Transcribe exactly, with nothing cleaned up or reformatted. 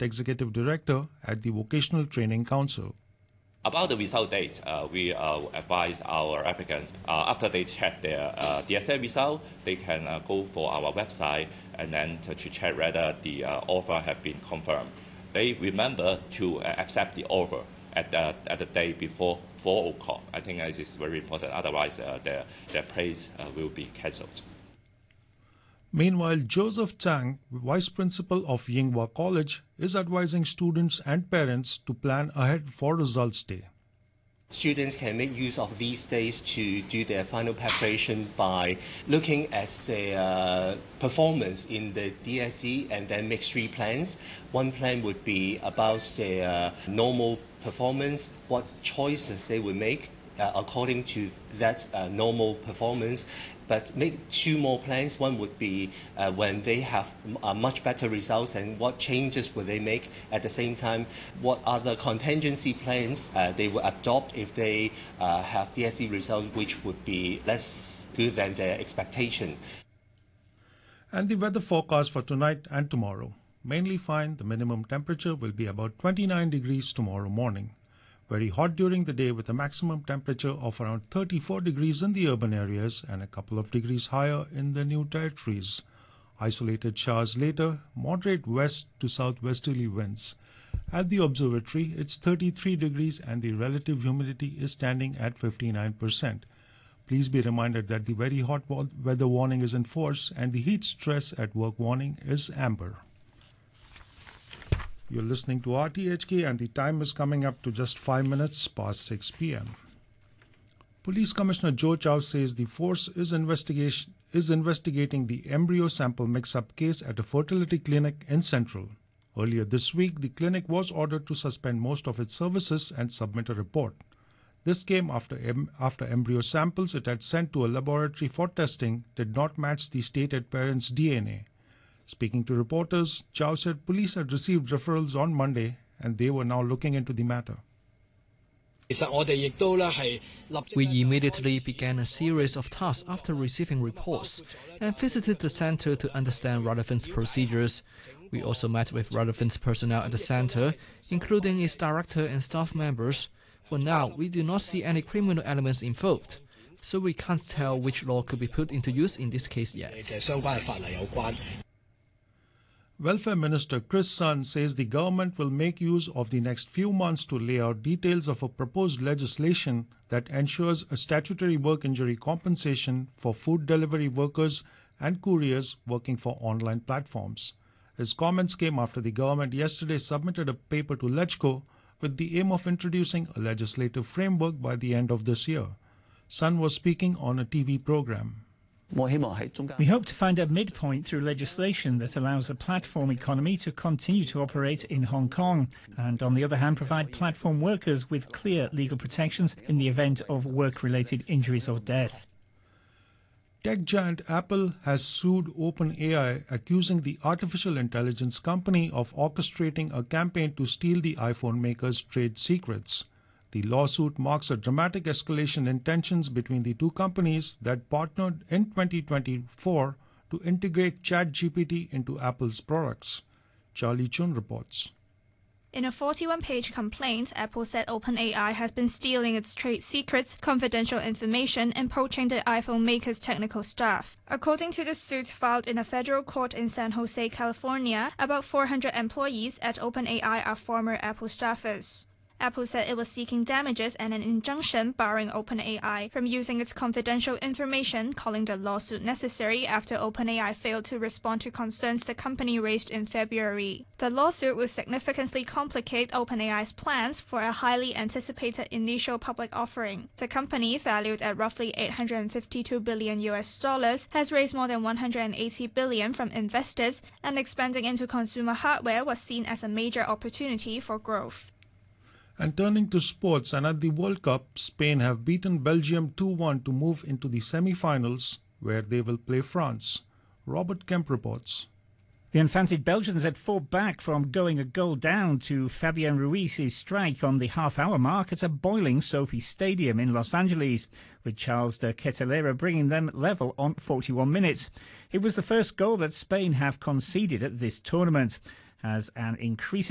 Assistant Executive Director at the Vocational Training Council. About the result dates, uh, we uh, advise our applicants, uh, after they check their uh, D S A result, they can uh, go for our website and then to, to check whether the uh, offer has been confirmed. They remember to uh, accept the offer at the, at the day before four o'clock. I think this is very important, otherwise uh, their, their place uh, will be cancelled. Meanwhile, Joseph Tang, Vice Principal of Yinghua College, is advising students and parents to plan ahead for results day. Students can make use of these days to do their final preparation by looking at their uh, performance in the D S E and then make three plans. One plan would be about their uh, normal performance, what choices they would make uh, according to that uh, normal performance. But make two more plans. One would be uh, when they have uh, much better results and what changes will they make. At the same time, what other contingency plans uh, they will adopt if they uh, have D S E results which would be less good than their expectation. And the weather forecast for tonight and tomorrow. Mainly fine. The minimum temperature will be about twenty-nine degrees tomorrow morning. Very hot during the day with a maximum temperature of around thirty-four degrees in the urban areas and a couple of degrees higher in the new territories. Isolated showers later, moderate west to southwesterly winds. At the observatory, it's thirty-three degrees and the relative humidity is standing at fifty-nine percent. Please be reminded that the very hot weather warning is in force and the heat stress at work warning is amber. You're listening to R T H K and the time is coming up to just five minutes past six p m Police Commissioner Joe Chow says the force is, investigation, is investigating the embryo sample mix-up case at a fertility clinic in Central. Earlier this week, the clinic was ordered to suspend most of its services and submit a report. This came after, em after embryo samples it had sent to a laboratory for testing did not match the stated parents' D N A. Speaking to reporters, Chow said police had received referrals on Monday and they were now looking into the matter. We immediately began a series of tasks after receiving reports and visited the center to understand relevant procedures. We also met with relevant personnel at the center, including its director and staff members. For now, we do not see any criminal elements involved, so we can't tell which law could be put into use in this case yet. Welfare Minister Chris Sun says the government will make use of the next few months to lay out details of a proposed legislation that ensures a statutory work injury compensation for food delivery workers and couriers working for online platforms. His comments came after the government yesterday submitted a paper to LegCo with the aim of introducing a legislative framework by the end of this year. Sun was speaking on a T V program. We hope to find a midpoint through legislation that allows the platform economy to continue to operate in Hong Kong and, on the other hand, provide platform workers with clear legal protections in the event of work-related injuries or death. Tech giant Apple has sued OpenAI, accusing the artificial intelligence company of orchestrating a campaign to steal the iPhone maker's trade secrets. The lawsuit marks a dramatic escalation in tensions between the two companies that partnered in twenty twenty-four to integrate ChatGPT into Apple's products. Charlie Chun reports. In a forty-one page complaint, Apple said OpenAI has been stealing its trade secrets, confidential information, and poaching the iPhone maker's technical staff. According to the suit filed in a federal court in San Jose, California, about four hundred employees at OpenAI are former Apple staffers. Apple said it was seeking damages and an injunction barring OpenAI from using its confidential information, calling the lawsuit necessary after OpenAI failed to respond to concerns the company raised in February. The lawsuit will significantly complicate OpenAI's plans for a highly anticipated initial public offering. The company, valued at roughly eight hundred fifty-two billion U S dollars, has raised more than one hundred eighty billion from investors, and expanding into consumer hardware was seen as a major opportunity for growth. And turning to sports, and at the World Cup, Spain have beaten Belgium two one to move into the semi-finals, where they will play France. Robert Kemp reports. The unfancied Belgians had fought back from going a goal down to Fabian Ruiz's strike on the half-hour mark at a boiling Sophie Stadium in Los Angeles, with Charles de Ketelaere bringing them level on forty-one minutes. It was the first goal that Spain have conceded at this tournament, as an increasing